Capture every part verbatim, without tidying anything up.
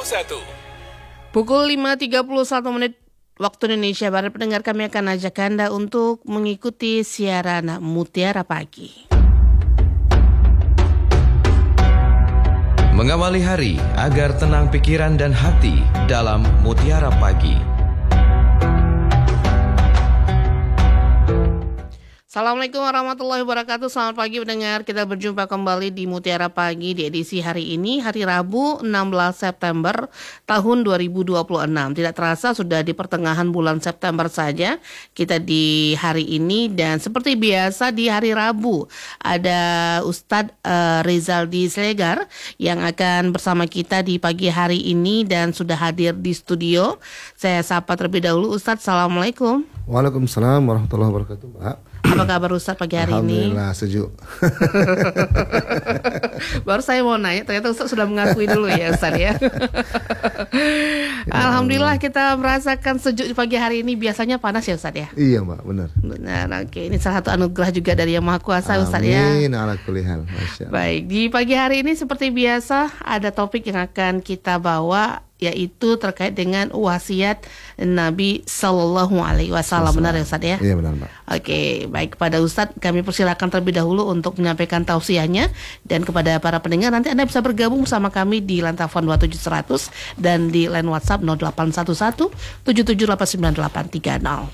satu. Pukul lima tiga puluh satu menit waktu Indonesia Barat, pendengar, kami akan ajak Anda untuk mengikuti siaran Mutiara Pagi. Mengawali hari agar tenang pikiran dan hati dalam Mutiara Pagi. Assalamualaikum warahmatullahi wabarakatuh. Selamat pagi pendengar. Kita berjumpa kembali di Mutiara Pagi di edisi hari ini, hari Rabu enam belas September tahun dua ribu dua puluh enam. Tidak terasa sudah di pertengahan bulan September saja kita di hari ini. Dan seperti biasa di hari Rabu ada Ustadz uh, Rizaldi Slegar yang akan bersama kita di pagi hari ini dan sudah hadir di studio. Saya sapa terlebih dahulu Ustadz. Assalamualaikum. Waalaikumsalam warahmatullahi wabarakatuh, Pak. Apa kabar Ustadz pagi hari ini? Alhamdulillah sejuk. Baru saya mau nanya, ternyata Ustadz sudah mengakui dulu ya Ustadz ya. Alhamdulillah kita merasakan sejuk di pagi hari ini. Biasanya panas ya Ustadz ya? Iya Mbak, benar. Benar, oke. Ini salah satu anugerah juga dari Yang Maha Kuasa Ustadz ya. Amin, ala kulli hal. Masya Allah. Baik, di pagi hari ini seperti biasa ada topik yang akan kita bawa, yaitu terkait dengan wasiat Nabi Sallallahu Alaihi Wasallam. Benar ya Ustadz ya? Iya benar Mbak. Oke, baik, kepada Ustadz kami persilakan terlebih dahulu untuk menyampaikan tausiahnya, dan kepada para pendengar nanti Anda bisa bergabung bersama kami di Lantafon dua tujuh seratus dan di line WhatsApp nol delapan satu satu tujuh tujuh delapan sembilan delapan tiga nol.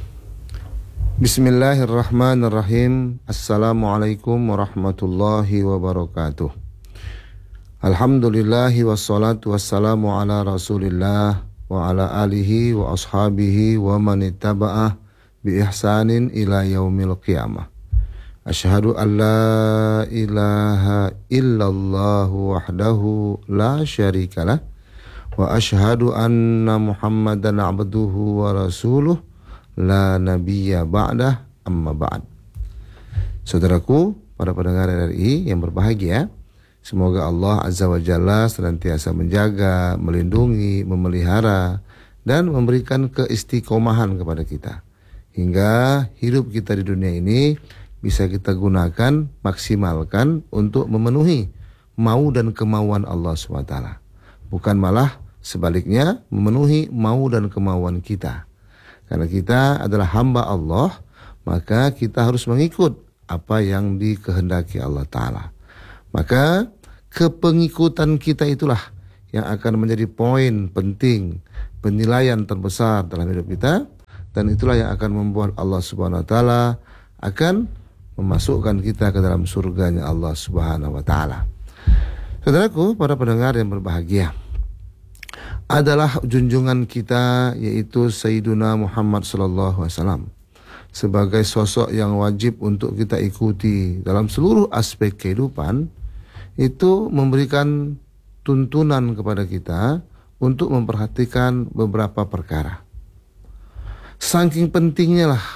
Bismillahirrahmanirrahim. Assalamualaikum warahmatullahi wabarakatuh. Alhamdulillahi wassalatu wassalamu ala rasulillah wa ala alihi wa ashabihi wa man ittaba'ah bi ihsanin ila yaumil qiyamah. Asyhadu an la ilaha illallah wahdahu la syarikalah wa asyhadu anna muhammadan abduhu wa rasuluh la nabiyya ba'dah, amma ba'd. Saudaraku, para pendengar R R I yang berbahagia, semoga Allah Azza wa Jalla senantiasa menjaga, melindungi, memelihara, dan memberikan keistiqomahan kepada kita, hingga hidup kita di dunia ini bisa kita gunakan, maksimalkan untuk memenuhi mau dan kemauan Allah subhanahu wa taala. Bukan malah sebaliknya, memenuhi mau dan kemauan kita. Karena kita adalah hamba Allah, maka kita harus mengikut apa yang dikehendaki Allah Ta'ala. Maka kepengikutan kita itulah yang akan menjadi poin penting, penilaian terbesar dalam hidup kita, dan itulah yang akan membuat Allah Subhanahu wa taala akan memasukkan kita ke dalam surganya Allah Subhanahu wa taala. Saudaraku, para pendengar yang berbahagia, adalah junjungan kita yaitu Sayyiduna Muhammad sallallahu alaihi wasallam sebagai sosok yang wajib untuk kita ikuti dalam seluruh aspek kehidupan. Itu memberikan tuntunan kepada kita untuk memperhatikan beberapa perkara. Saking pentingnya lah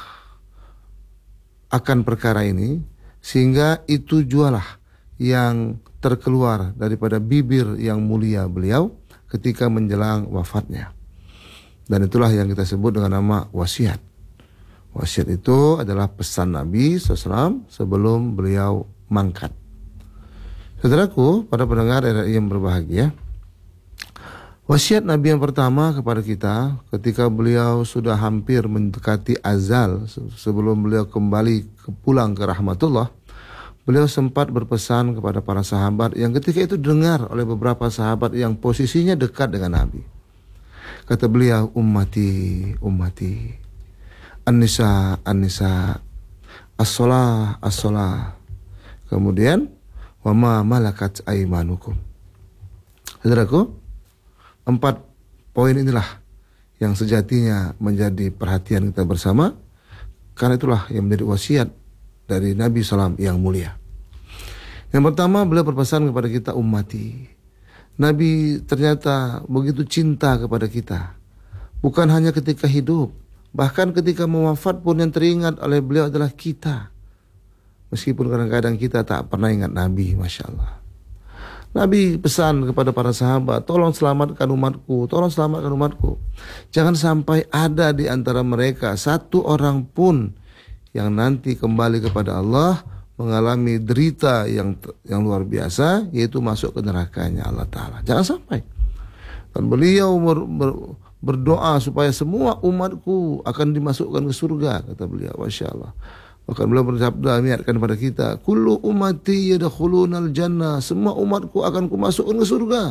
akan perkara ini, sehingga itu jualah yang terkeluar daripada bibir yang mulia beliau ketika menjelang wafatnya. Dan itulah yang kita sebut dengan nama wasiat. Wasiat itu adalah pesan Nabi shallallahu alaihi wasallam sebelum beliau mangkat. Saudaraku, para pendengar R R I yang berbahagia, wasiat Nabi yang pertama kepada kita ketika beliau sudah hampir mendekati azal, sebelum beliau kembali ke pulang ke rahmatullah, beliau sempat berpesan kepada para sahabat yang ketika itu dengar oleh beberapa sahabat yang posisinya dekat dengan Nabi. Kata beliau, ummati, ummati, an-nisa, an-nisa, as-sholah, as-sholah. Kemudian, wa ma malakat aimanukum. Saudaraku, empat poin inilah yang sejatinya menjadi perhatian kita bersama, karena itulah yang menjadi wasiat dari Nabi Sallam yang mulia. Yang pertama, beliau berpesan kepada kita, ummati. Nabi ternyata begitu cinta kepada kita, bukan hanya ketika hidup, bahkan ketika mewafat pun yang teringat oleh beliau adalah kita. Meskipun kadang-kadang kita tak pernah ingat Nabi, Masya Allah. Nabi pesan kepada para sahabat, tolong selamatkan umatku, tolong selamatkan umatku. Jangan sampai ada di antara mereka satu orang pun yang nanti kembali kepada Allah mengalami derita yang yang luar biasa, yaitu masuk ke nerakanya Allah Ta'ala. Jangan sampai. Dan beliau ber, ber, berdoa supaya semua umatku akan dimasukkan ke surga, kata beliau. Masya Allah. Bahkan beliau bersabda, mengingatkan kepada kita, kullu ummati yadkhulunal jannah, semua umatku akan kumasukkan ke surga.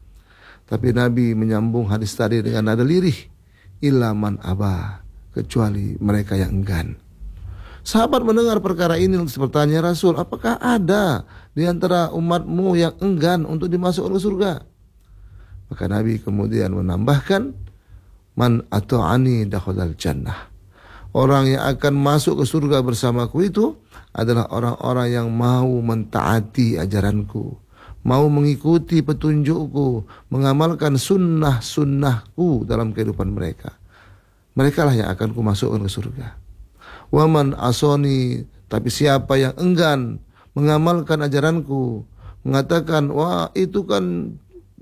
Tapi Nabi menyambung hadis tadi dengan nada lirih, illa man aba, kecuali mereka yang enggan. Sahabat mendengar perkara ini bertanya, Rasul, apakah ada di antara umatmu yang enggan untuk dimasukkan ke surga? Maka Nabi kemudian menambahkan, man ata'ani dakhalal jannah. Orang yang akan masuk ke surga bersamaku itu adalah orang-orang yang mau mentaati ajaranku, mau mengikuti petunjukku, mengamalkan sunnah-sunnahku dalam kehidupan mereka. Mereka lah yang akan kumasukkan ke surga. Waman asoni, tapi siapa yang enggan mengamalkan ajaranku, mengatakan, wah itu kan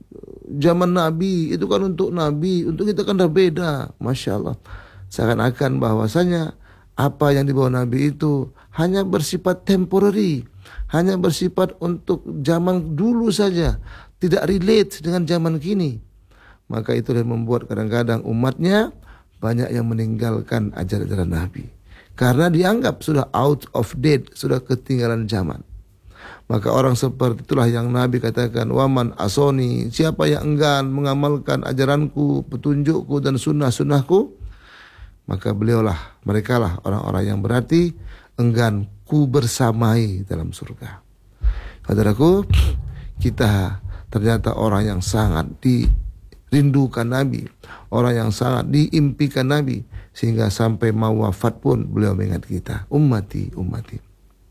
zaman Nabi, itu kan untuk Nabi, untuk kita kan dah beda. Masya Allah. Seakan-akan bahwasanya apa yang dibawa Nabi itu hanya bersifat temporary, hanya bersifat untuk zaman dulu saja, tidak relate dengan zaman kini. Maka itu yang membuat kadang-kadang umatnya banyak yang meninggalkan ajaran-ajaran Nabi, karena dianggap sudah out of date, sudah ketinggalan zaman. Maka orang seperti itulah yang Nabi katakan, waman asoni, siapa yang enggan mengamalkan ajaranku, petunjukku dan sunnah-sunnahku, maka beliaulah, merekalah orang-orang yang berarti enggan ku bersamai dalam surga. Saudaraku, kita ternyata orang yang sangat dirindukan Nabi, orang yang sangat diimpikan Nabi, sehingga sampai mau wafat pun beliau mengingat kita, ummati, ummati.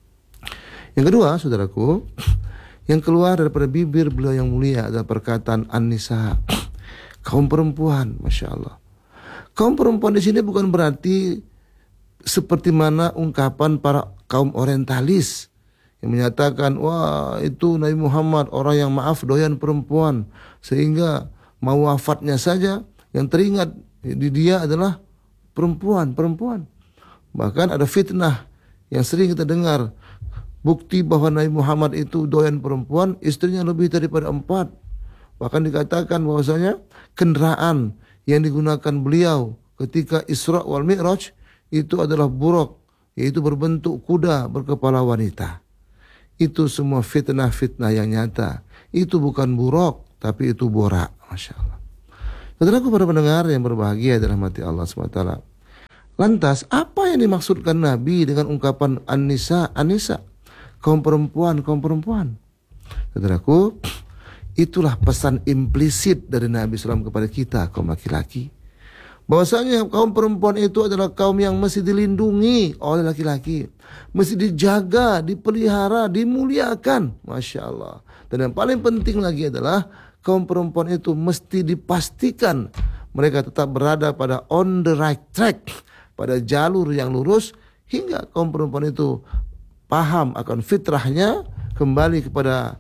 Yang kedua, saudaraku, yang keluar daripada bibir beliau yang mulia adalah perkataan an-nisa, kaum perempuan. Masya Allah. Kaum perempuan di sini bukan berarti seperti mana ungkapan para kaum orientalis yang menyatakan, wah itu Nabi Muhammad orang yang maaf doyan perempuan, sehingga mau wafatnya saja yang teringat di dia adalah perempuan, perempuan. Bahkan ada fitnah yang sering kita dengar, bukti bahwa Nabi Muhammad itu doyan perempuan, istrinya lebih daripada empat. Bahkan dikatakan bahwasanya kendaraan yang digunakan beliau ketika Isra wal Mi'raj itu adalah buraq, yaitu berbentuk kuda berkepala wanita. Itu semua fitnah-fitnah yang nyata. Itu bukan buraq, tapi itu borak. Masya Allah. Saudaraku para pendengar yang berbahagia dalam hati Allah subhanahu wa taala. Lantas apa yang dimaksudkan Nabi dengan ungkapan an-nisa, an-nisa? Kaum perempuan, kaum perempuan. Saudaraku, itulah pesan implisit dari Nabi shallallahu alaihi wasallam kepada kita, kaum laki-laki. Bahwasanya kaum perempuan itu adalah kaum yang mesti dilindungi oleh laki-laki, mesti dijaga, dipelihara, dimuliakan. Masya Allah. Dan yang paling penting lagi adalah kaum perempuan itu mesti dipastikan mereka tetap berada pada on the right track, pada jalur yang lurus, hingga kaum perempuan itu paham akan fitrahnya, kembali kepada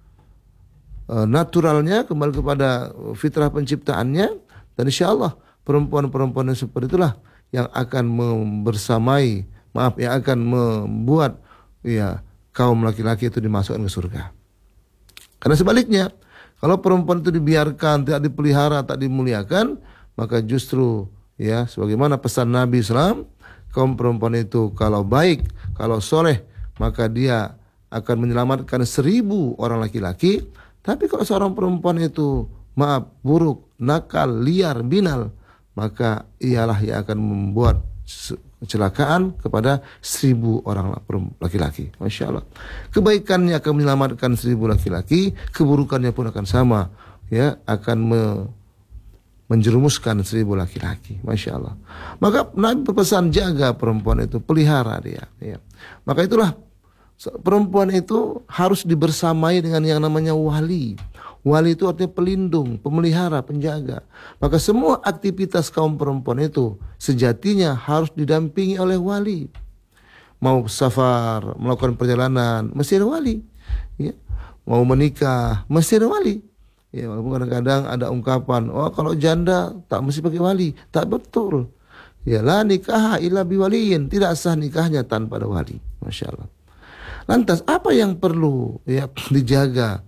uh, naturalnya, kembali kepada fitrah penciptaannya. Dan insya Allah perempuan-perempuan yang seperti itulah yang akan membersamai, maaf, yang akan membuat ya kaum laki-laki itu dimasukkan ke surga. Karena sebaliknya, kalau perempuan itu dibiarkan, tidak dipelihara, tak dimuliakan, maka justru ya sebagaimana pesan Nabi shallallahu alaihi wasallam, kaum perempuan itu kalau baik, kalau soleh, maka dia akan menyelamatkan seribu orang laki-laki. Tapi kalau seorang perempuan itu maaf, buruk, nakal, liar, binal, maka ialah yang akan membuat kecelakaan kepada seribu orang laki-laki. Masya Allah. Kebaikannya akan menyelamatkan seribu laki-laki, keburukannya pun akan sama, ya, akan me, menjerumuskan seribu laki-laki. Masya Allah. Maka Nabi berpesan, jaga perempuan itu, pelihara dia. Ya. Maka itulah perempuan itu harus dibersamai dengan yang namanya wali. Wali itu artinya pelindung, pemelihara, penjaga. Maka semua aktivitas kaum perempuan itu sejatinya harus didampingi oleh wali. Mau safar, melakukan perjalanan, mesti ada wali. Ya. Mau menikah, mesti ada wali. Ya, walaupun kadang-kadang ada ungkapan, oh kalau janda tak mesti pakai wali. Tak betul. Ya, la nikah illa biwaliyin. Tidak sah nikahnya tanpa ada wali. Masya Allah. Lantas apa yang perlu ya dijaga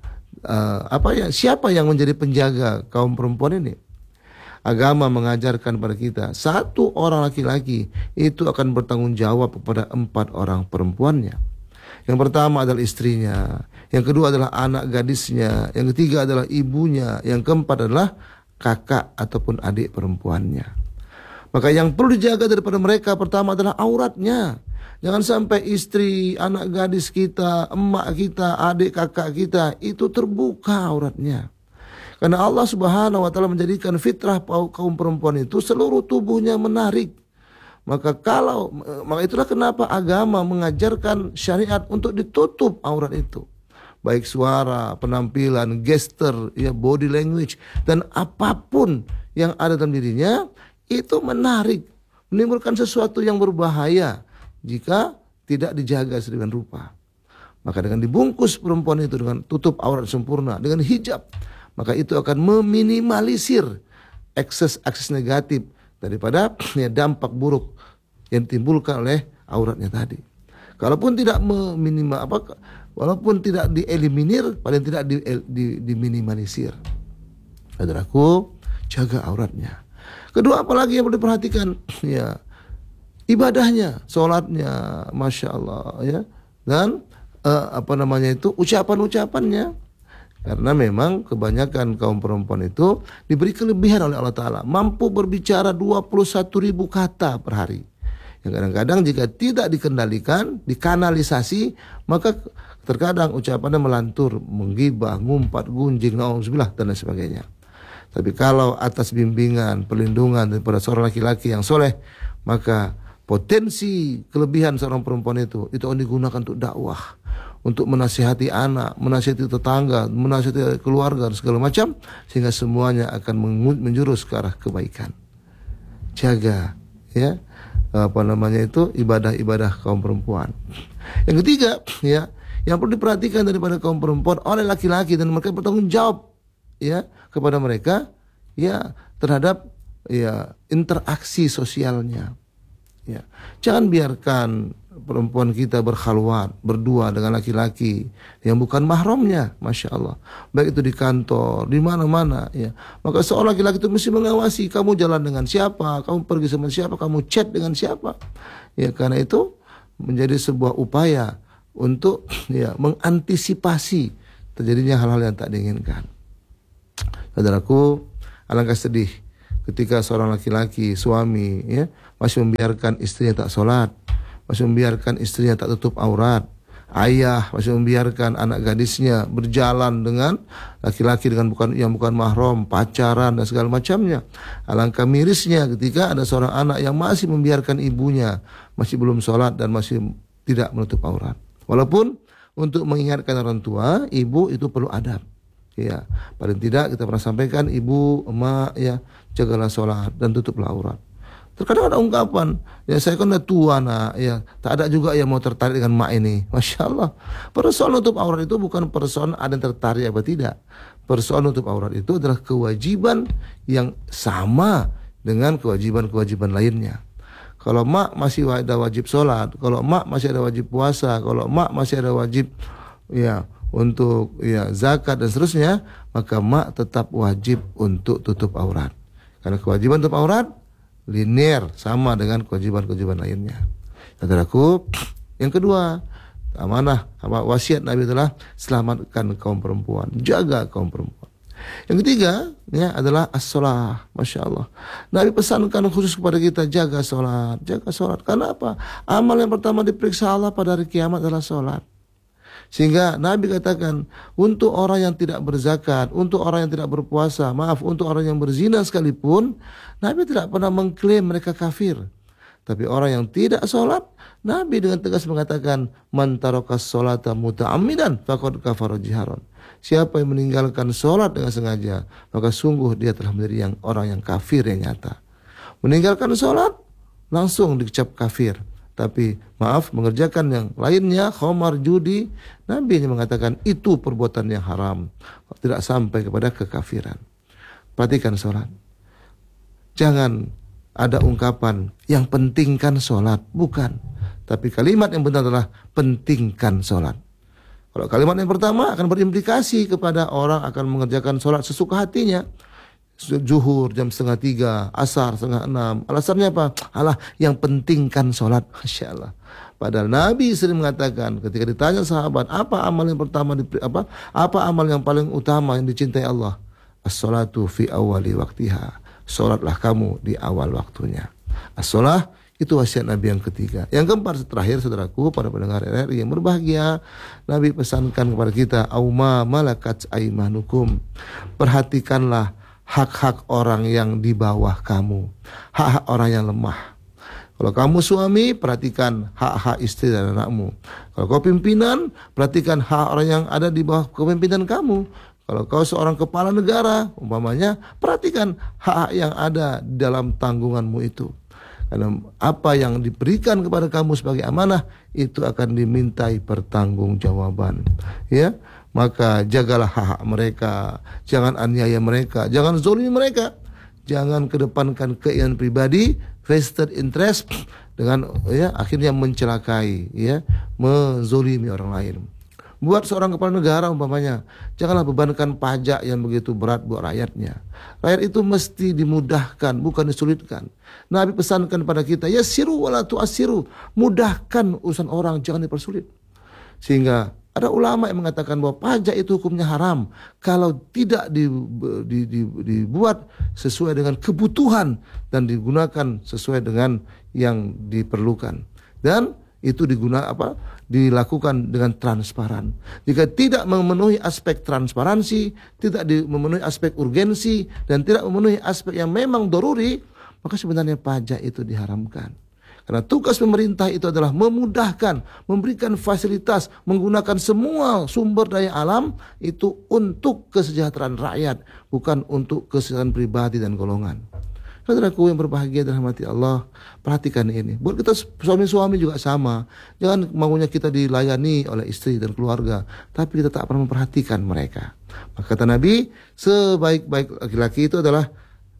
uh, apa ya? Siapa yang menjadi penjaga kaum perempuan ini? Agama mengajarkan pada kita, satu orang laki-laki itu akan bertanggung jawab kepada empat orang perempuannya. Yang pertama adalah istrinya, yang kedua adalah anak gadisnya, yang ketiga adalah ibunya, yang keempat adalah kakak ataupun adik perempuannya. Maka yang perlu dijaga daripada mereka pertama adalah auratnya. Jangan sampai istri, anak gadis kita, emak kita, adik kakak kita itu terbuka auratnya. Karena Allah Subhanahu wa taala menjadikan fitrah kaum perempuan itu seluruh tubuhnya menarik. Maka kalau maka itulah kenapa agama mengajarkan syariat untuk ditutup aurat itu. Baik suara, penampilan, gesture, ya body language dan apapun yang ada dalam dirinya itu menarik, menimbulkan sesuatu yang berbahaya jika tidak dijaga sedemikian rupa. Maka dengan dibungkus perempuan itu dengan tutup aurat sempurna, dengan hijab, maka itu akan meminimalisir akses-akses negatif daripada ya, dampak buruk yang ditimbulkan oleh auratnya tadi. Kalaupun tidak meminimal apa, walaupun tidak dieliminir, paling tidak di, di, diminimalisir. Saudaraku, jaga auratnya. Kedua, apalagi yang perlu diperhatikan, ya ibadahnya, sholatnya, masya Allah, ya, dan uh, apa namanya itu ucapan-ucapannya. Karena memang kebanyakan kaum perempuan itu diberi kelebihan oleh Allah Ta'ala. Mampu berbicara dua puluh satu ribu kata per hari. Yang kadang-kadang jika tidak dikendalikan, dikanalisasi, maka terkadang ucapannya melantur, menggibah, ngumpat, gunjing, na'udzubillah, dan lain sebagainya. Tapi kalau atas bimbingan, perlindungan daripada seorang laki-laki yang soleh, maka potensi kelebihan seorang perempuan itu, itu akan digunakan untuk dakwah, untuk menasihati anak, menasihati tetangga, menasihati keluarga dan segala macam, sehingga semuanya akan menjurus ke arah kebaikan. Jaga, ya, apa namanya itu ibadah-ibadah kaum perempuan. Yang ketiga, ya, yang perlu diperhatikan daripada kaum perempuan oleh laki-laki dan mereka bertanggung jawab, ya, kepada mereka, ya, terhadap ya interaksi sosialnya. Ya, jangan biarkan perempuan kita berkhalwat berdua dengan laki-laki yang bukan mahramnya, masya Allah. Baik itu di kantor, di mana-mana, ya. Maka seorang laki-laki itu mesti mengawasi kamu jalan dengan siapa, kamu pergi sama siapa, kamu chat dengan siapa. Ya, karena itu menjadi sebuah upaya untuk ya mengantisipasi terjadinya hal-hal yang tak diinginkan. Saudaraku, alangkah sedih ketika seorang laki-laki, suami, ya, masih membiarkan istrinya tak sholat, masih membiarkan istrinya tak tutup aurat, ayah masih membiarkan anak gadisnya berjalan dengan laki-laki dengan bukan yang bukan mahram, pacaran dan segala macamnya. Alangkah mirisnya ketika ada seorang anak yang masih membiarkan ibunya masih belum sholat dan masih tidak menutup aurat. Walaupun untuk mengingatkan orang tua, ibu itu perlu adab. Ya, paling tidak kita pernah sampaikan, ibu, emak, ya, jagalah sholat dan tutuplah aurat. Terkadang ada ungkapan, ya saya kan udah tua nak, ya tak ada juga yang mau tertarik dengan mak ini. Masya Allah. Persoalan nutup aurat itu bukan persoalan ada yang tertarik apa tidak. Persoalan nutup aurat itu adalah kewajiban yang sama dengan kewajiban-kewajiban lainnya. Kalau mak masih ada wajib sholat, kalau mak masih ada wajib puasa, kalau mak masih ada wajib ya untuk ya zakat dan seterusnya, maka mak tetap wajib untuk tutup aurat. Karena kewajiban tutup aurat linear sama dengan kewajiban-kewajiban lainnya. Saudaraku, yang kedua, amanah apa wasiat Nabi adalah selamatkan kaum perempuan, jaga kaum perempuan. Yang ketiga, ya adalah as-shalah, masya Allah. Nabi pesankan khusus kepada kita jaga sholat, jaga sholat. Karena apa? Amal yang pertama diperiksa Allah pada hari kiamat adalah sholat. Sehingga Nabi katakan, untuk orang yang tidak berzakat, untuk orang yang tidak berpuasa, maaf, untuk orang yang berzina sekalipun, Nabi tidak pernah mengklaim mereka kafir. Tapi orang yang tidak sholat, Nabi dengan tegas mengatakan, man tarakas sholata muta'ammidan faqad kafara jiharan. Siapa yang meninggalkan sholat dengan sengaja, maka sungguh dia telah menjadi yang orang yang kafir yang nyata. Meninggalkan sholat langsung dicap kafir. Tapi maaf, mengerjakan yang lainnya, khamar, judi, Nabi hanya mengatakan itu perbuatan yang haram, tidak sampai kepada kekafiran. Perhatikan sholat. Jangan ada ungkapan yang pentingkan sholat, bukan. Tapi kalimat yang benar adalah pentingkan sholat. Kalau kalimat yang pertama akan berimplikasi kepada orang akan mengerjakan sholat sesuka hatinya. Zuhur jam setengah tiga, asar setengah enam. Alasannya apa? Alah, yang penting kan sholat. Masya Allah. Padahal Nabi sering mengatakan ketika ditanya sahabat, apa amal yang pertama, apa apa amal yang paling utama yang dicintai Allah? As-sholatu fi awali waktiha. Sholatlah kamu di awal waktunya. As-sholah itu wasiat Nabi yang ketiga. Yang keempat terakhir, saudaraku, para pendengar R R I yang berbahagia, Nabi pesankan kepada kita, auma malakat aimanukum. Perhatikanlah hak-hak orang yang di bawah kamu, hak-hak orang yang lemah. Kalau kamu suami, perhatikan hak-hak istri dan anakmu. Kalau kau pimpinan, perhatikan hak orang yang ada di bawah kepemimpinan kamu. Kalau kau seorang kepala negara, umpamanya, perhatikan hak-hak yang ada dalam tanggunganmu itu. Karena apa yang diberikan kepada kamu sebagai amanah, itu akan dimintai pertanggungjawaban. Ya, maka jagalah hak-hak mereka, jangan aniaya mereka, jangan zalimi mereka, jangan kedepankan keinginan pribadi, vested interest, dengan ya akhirnya mencelakai, ya, menzalimi orang lain. Buat seorang kepala negara umpamanya, janganlah bebankan pajak yang begitu berat buat rakyatnya. Rakyat itu mesti dimudahkan, bukan disulitkan. Nabi pesankan pada kita, yassiru wala tu'assiru, mudahkan urusan orang, jangan dipersulit. Sehingga ada ulama yang mengatakan bahwa pajak itu hukumnya haram kalau tidak di, di, di, dibuat sesuai dengan kebutuhan dan digunakan sesuai dengan yang diperlukan. Dan itu digunakan apa? dilakukan dengan transparan. Jika tidak memenuhi aspek transparansi, tidak memenuhi aspek urgensi, dan tidak memenuhi aspek yang memang doruri, maka sebenarnya pajak itu diharamkan. Karena tugas pemerintah itu adalah memudahkan, memberikan fasilitas, menggunakan semua sumber daya alam itu untuk kesejahteraan rakyat, bukan untuk kesejahteraan pribadi dan golongan. Saudaraku yang berbahagia dan rahmati Allah, perhatikan ini. Buat kita suami-suami juga sama. Jangan maunya kita dilayani oleh istri dan keluarga, tapi kita tak pernah memperhatikan mereka. Maka kata Nabi, sebaik-baik laki-laki itu adalah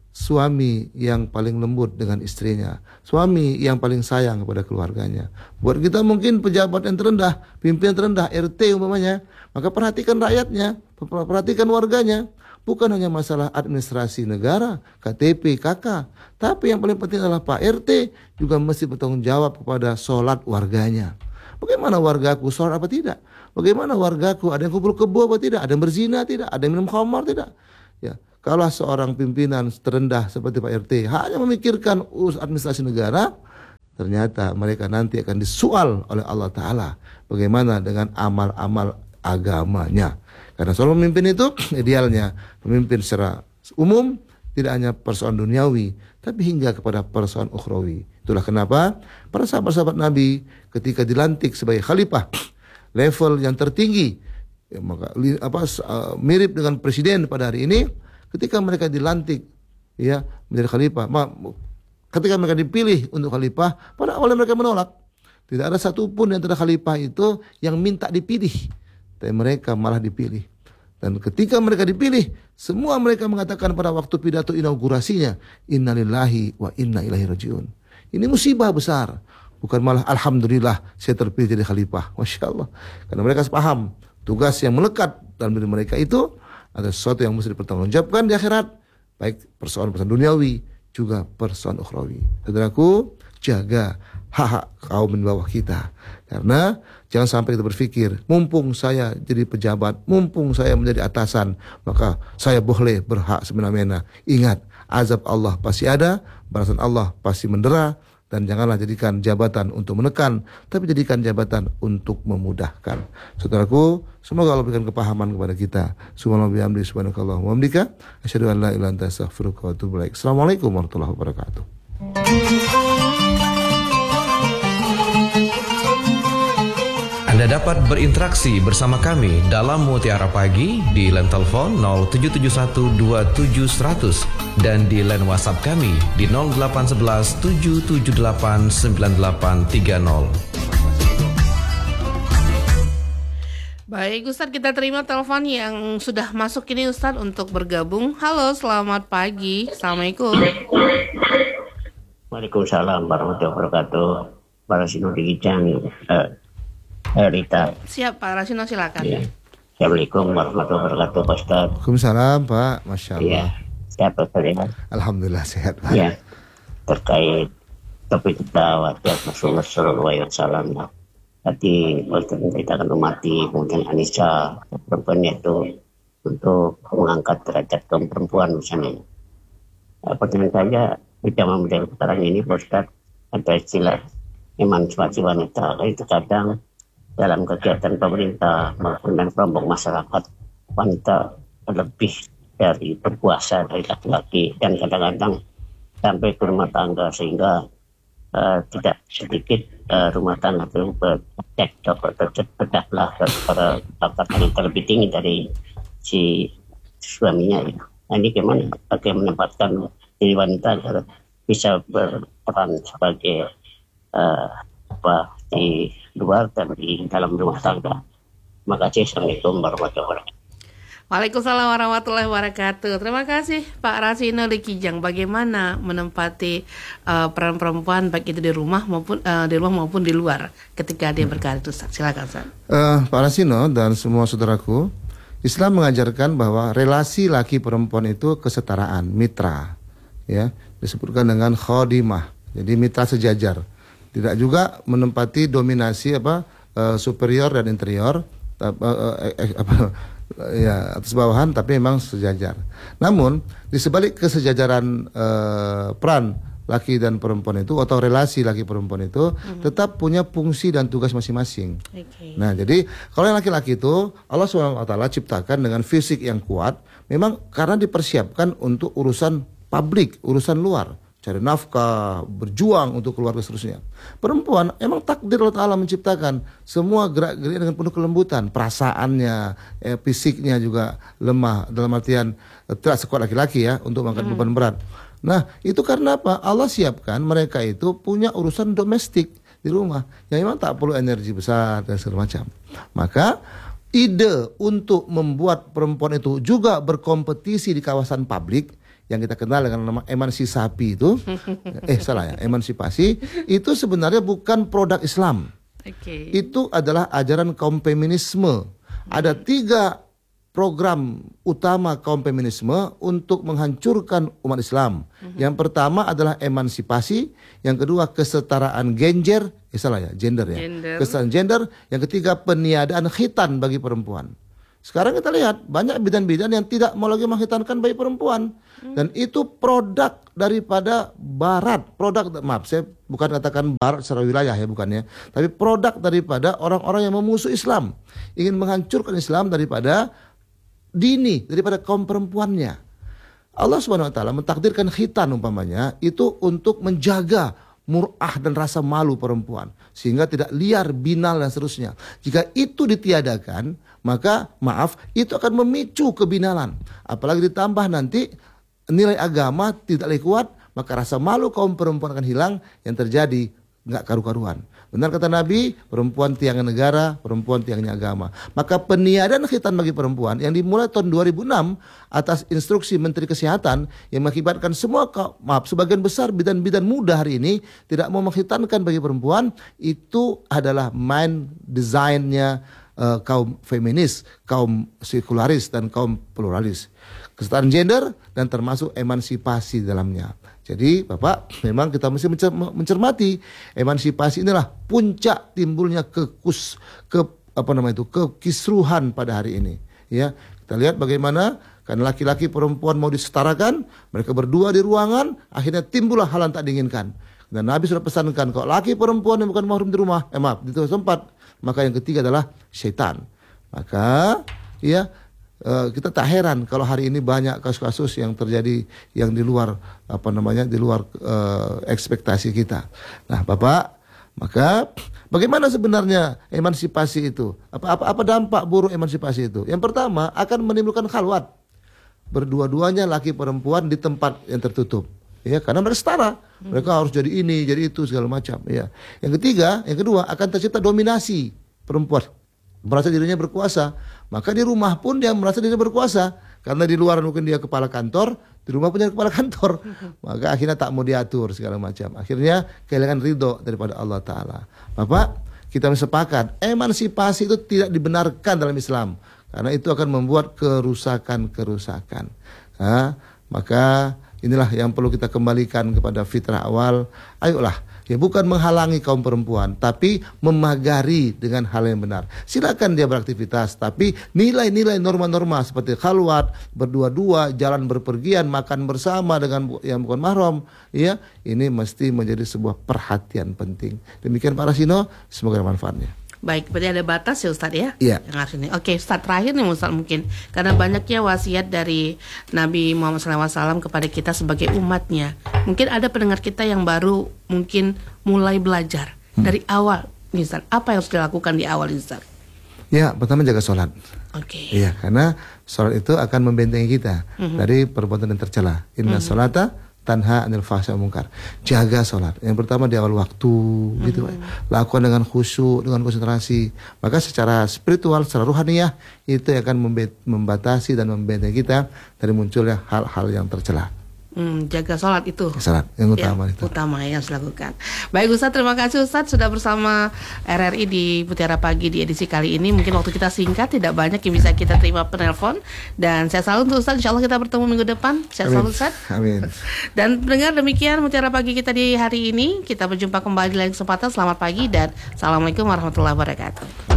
suami yang paling lembut dengan istrinya, suami yang paling sayang kepada keluarganya. Buat kita mungkin pejabat yang terendah, pimpinan terendah, R T umpamanya, maka perhatikan rakyatnya, perhatikan warganya. Bukan hanya masalah administrasi negara, K T P, K K, tapi yang paling penting adalah Pak R T juga mesti bertanggung jawab kepada sholat warganya. Bagaimana wargaku sholat apa tidak? Bagaimana wargaku ada yang kumpul kebo apa tidak? Ada yang berzina tidak? Ada yang minum khamar tidak? Ya, kalau seorang pimpinan terendah seperti Pak R T hanya memikirkan urus administrasi negara, ternyata mereka nanti akan disual oleh Allah Ta'ala bagaimana dengan amal-amal agamanya. Karena seorang pemimpin itu idealnya pemimpin secara umum tidak hanya persoalan duniawi, tapi hingga kepada persoalan ukhrawi. Itulah kenapa para sahabat-sahabat Nabi ketika dilantik sebagai khalifah level yang tertinggi, ya, maka apa uh, mirip dengan presiden pada hari ini, ketika mereka dilantik ya menjadi khalifah, ketika mereka dipilih untuk khalifah, pada awalnya mereka menolak. Tidak ada satupun yang antara khalifah itu yang minta dipilih, tapi mereka malah dipilih. Dan ketika mereka dipilih, semua mereka mengatakan pada waktu pidato inaugurasinya, innalillahi wa inna ilaihi rajiun. Ini musibah besar, bukan malah alhamdulillah saya terpilih jadi khalifah. Masya Allah. Karena mereka paham tugas yang melekat dalam diri mereka itu ada sesuatu yang mesti dipertanggungjawabkan di akhirat, baik persoalan-persoalan duniawi juga persoalan ukhrawi. Saudaraku, jaga hak-hak kaum di bawah kita. Karena jangan sampai kita berpikir, mumpung saya jadi pejabat, mumpung saya menjadi atasan, maka saya boleh berhak semena-mena. Ingat, azab Allah pasti ada, balasan Allah pasti mendera, dan janganlah jadikan jabatan untuk menekan, tapi jadikan jabatan untuk memudahkan. Saudaraku, semoga Allah berikan kepahaman kepada kita. Subhanallah bihamdi, subhanakallah wa bihamdika, asyhadu an la ilaha illa anta astaghfiruka wa atubu ilaik. Assalamualaikum warahmatullahi wabarakatuh. Anda dapat berinteraksi bersama kami dalam Mutiara Pagi di line telepon nol tujuh tujuh satu dua tujuh seratus dan di line WhatsApp kami di nol delapan satu satu tujuh tujuh delapan sembilan delapan tiga nol. Baik Ustadz, kita terima telepon yang sudah masuk ini Ustadz untuk bergabung. Halo, selamat pagi. Assalamualaikum. Waalaikumsalam warahmatullahi wabarakatuh. Para sinodi Kijang, eh, Eh, Rita. Siap Pak Rasino, silakan. Ya. Assalamualaikum warahmatullahi wabarakatuh, Pak Ustaz. Waalaikumsalam Pak, Masya Allah. Ya, sehat Pak Ustaz ya. Alhamdulillah sehat Pak. Ya, terkait topik kita wasiat Rasulullah Shallallahu Alaihi Wasallam. Tadi Ustaz kita akan memati kemudian Anissa perempuan itu untuk mengangkat derajat kaum perempuan misalnya. Pertanyaan saya di zaman modern sekarang ini Pak Ustaz, ada istilah emansipasi wanita. Itu kadang dalam kegiatan pemerintah maupun dan kelompok masyarakat, wanita lebih dari berpuasa dari laki-laki dan kadang-kadang sampai ke rumah tangga, sehingga uh, tidak sedikit uh, rumah tangga itu berdahlah pada bakar yang terlebih tinggi dari si suaminya. Ya. Nah, ini gimana? Bagaimana menempatkan diri wanita agar bisa berperan sebagai uh, apa di luar dan di dalam rumah tangga. Terima kasih. Assalamualaikum warahmatullahi wabarakatuh. Waalaikumsalam warahmatullahi wabarakatuh. Terima kasih Pak Rasino di Kijang. Bagaimana menempati uh, peran perempuan baik itu di rumah maupun uh, di rumah maupun di luar ketika dia berkarir itu. Silakan Ustaz. Uh, Pak Rasino dan semua saudaraku, Islam mengajarkan bahwa relasi laki perempuan itu kesetaraan, mitra, ya, disebutkan dengan khodimah. Jadi mitra sejajar. Tidak juga menempati dominasi apa uh, superior dan interior uh, uh, uh, apa ya atas bawahan, tapi memang sejajar. Namun di sebalik kesejajaran uh, peran laki dan perempuan itu atau relasi laki perempuan itu mm-hmm. tetap punya fungsi dan tugas masing-masing. Okay. Nah, jadi kalau yang laki-laki itu Allah subhanahu wa taala ciptakan dengan fisik yang kuat, memang karena dipersiapkan untuk urusan publik, urusan luar. Cari nafkah, berjuang untuk keluarga seterusnya. Perempuan emang takdir Allah Ta'ala menciptakan semua gerak-gerik dengan penuh kelembutan. Perasaannya, eh, fisiknya juga lemah. Dalam artian eh, tidak sekuat laki-laki ya untuk mengangkat hmm. beban berat. Nah itu karena apa? Allah siapkan mereka itu punya urusan domestik di rumah. Yang memang tak perlu energi besar dan segala macam. Maka ide untuk membuat perempuan itu juga berkompetisi di kawasan publik yang kita kenal dengan nama emansipasi itu, eh salah ya, emansipasi itu sebenarnya bukan produk Islam. Okay. Itu adalah ajaran kaum feminisme. Ada tiga program utama kaum feminisme untuk menghancurkan umat Islam. Mm-hmm. Yang pertama adalah emansipasi, yang kedua kesetaraan gender, eh salah ya, gender ya, gender. kesetaraan gender, yang ketiga peniadaan khitan bagi perempuan. Sekarang kita lihat banyak bidan-bidan yang tidak mau lagi menghitankan bayi perempuan. Dan itu produk daripada barat. Produk, maaf saya bukan katakan barat secara wilayah ya, bukannya. Tapi produk daripada orang-orang yang memusuh Islam. Ingin menghancurkan Islam daripada dini, daripada kaum perempuannya. Allah subhanahu wa taala mentakdirkan khitan umpamanya itu untuk menjaga mur'ah dan rasa malu perempuan. Sehingga tidak liar, binal dan seterusnya. Jika itu ditiadakan, maka maaf itu akan memicu kebinalan. Apalagi ditambah nanti nilai agama tidak lagi kuat, maka rasa malu kaum perempuan akan hilang, yang terjadi nggak karu-karuan. Benar kata Nabi, perempuan tiangnya negara, perempuan tiangnya agama. Maka peniadaan khitan bagi perempuan yang dimulai tahun dua ribu enam atas instruksi Menteri Kesehatan yang mengakibatkan semua maaf sebagian besar bidan-bidan muda hari ini tidak mau mengkhitankan bagi perempuan, itu adalah main desainnya uh, kaum feminis, kaum sekularis dan kaum pluralis. Kesetaraan gender dan termasuk emansipasi dalamnya. Jadi Bapak, memang kita mesti mencermati emansipasi inilah puncak timbulnya kekus ke apa namanya itu kekisruhan pada hari ini. Ya, kita lihat bagaimana karena laki-laki perempuan mau disetarakan, mereka berdua di ruangan, akhirnya timbullah hal yang tak diinginkan. Dan Nabi sudah pesankan kalau laki perempuan yang bukan mahram di rumah, eh maaf di tempat, maka yang ketiga adalah syaitan. Maka ya Uh, kita tak heran kalau hari ini banyak kasus-kasus yang terjadi yang di luar apa namanya di luar uh, ekspektasi kita. Nah, Bapak, maka bagaimana sebenarnya emansipasi itu? Apa apa apa dampak buruk emansipasi itu? Yang pertama akan menimbulkan khalwat. Berdua-duanya laki perempuan di tempat yang tertutup. Ya, karena mereka setara. Mereka harus jadi ini, jadi itu segala macam, ya. Yang ketiga, yang kedua akan tercipta dominasi perempuan. Merasa dirinya berkuasa, maka di rumah pun dia merasa dirinya berkuasa, karena di luar mungkin dia kepala kantor, di rumah punya kepala kantor, maka akhirnya tak mau diatur segala macam, akhirnya kehilangan ridho daripada Allah Ta'ala. Bapak, kita sepakat emansipasi itu tidak dibenarkan dalam Islam karena itu akan membuat kerusakan-kerusakan. Nah, maka inilah yang perlu kita kembalikan kepada fitrah awal. Ayolah, ya bukan menghalangi kaum perempuan, tapi memagari dengan hal yang benar. Silakan dia beraktivitas, tapi nilai-nilai norma-norma seperti khalwat, berdua-dua, jalan berpergian, makan bersama dengan yang bukan mahram, ya, ini mesti menjadi sebuah perhatian penting. Demikian Pak Rasino, semoga ada manfaatnya. Baik, berarti ada batas ya Ustadz ya? Iya. Yang harus ini. Oke, Ustadz terakhir nih Ustadz mungkin karena banyaknya wasiat dari Nabi Muhammad shallallahu alaihi wasallam kepada kita sebagai umatnya. Mungkin ada pendengar kita yang baru mungkin mulai belajar hmm. dari awal, nih Ustadz. Apa yang harus dilakukan di awal Ustadz? Ya, pertama jaga sholat. Oke. Okay. Iya, karena sholat itu akan membentengi kita mm-hmm. dari perbuatan yang tercela. Inna mm-hmm. sholata tanha anil fahsya'i wal munkar. Jaga sholat. Yang pertama di awal waktu, mm-hmm. gitu. Lakukan dengan khusyuk, dengan konsentrasi. Maka secara spiritual, secara ruhaniyah itu akan membatasi dan membentengi kita dari munculnya hal-hal yang tercela. Hmm, jaga sholat itu. Sholat yang utama ya, itu. Utama yang harus dilakukan. Baik Ustadz, terima kasih Ustadz sudah bersama R R I di Mutiara Pagi di edisi kali ini. Mungkin waktu kita singkat, tidak banyak yang bisa kita terima penelpon. Dan saya selalu untuk Ustadz, insya Allah kita bertemu minggu depan. Saya selalu Ustadz. Amin. Dan pendengar, demikian Mutiara Pagi kita di hari ini. Kita berjumpa kembali di lain kesempatan. Selamat pagi dan Assalamualaikum warahmatullahi wabarakatuh.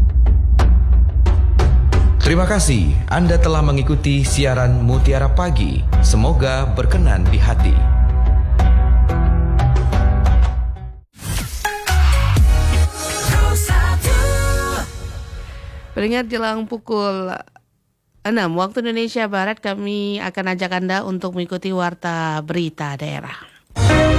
Terima kasih Anda telah mengikuti siaran Mutiara Pagi. Semoga berkenan di hati. Pendengar, jelang pukul enam waktu Indonesia Barat, kami akan ajak Anda untuk mengikuti Warta Berita Daerah.